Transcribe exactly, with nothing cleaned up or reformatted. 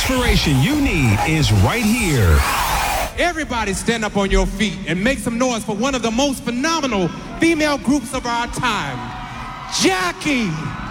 inspiration you need is right here. Everybody stand up on your feet and make some noise for one of the most phenomenal female groups of our time, Jackie